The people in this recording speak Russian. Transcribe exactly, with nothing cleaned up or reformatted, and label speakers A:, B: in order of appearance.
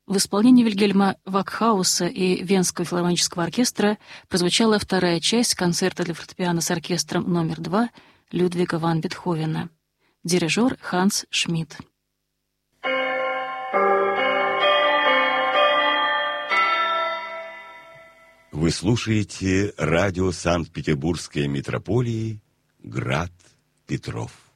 A: В исполнении Вильгельма Вакхауса и Венского филармонического оркестра прозвучала вторая часть концерта для фортепиано с оркестром номер два Людвига ван Бетховена. Дирижер Ханс Шмидт.
B: Вы слушаете радио Санкт-Петербургской метрополии «Град Петров».